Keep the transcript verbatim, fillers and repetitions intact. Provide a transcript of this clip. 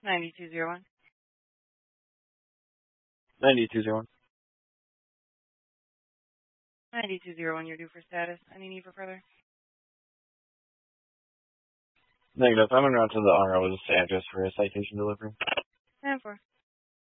ninety-two zero one. ninety-two zero one. ninety-two zero one, you're due for status. Any need for further? Negative. I'm going to run to the R O with this address for a citation delivery. ten four.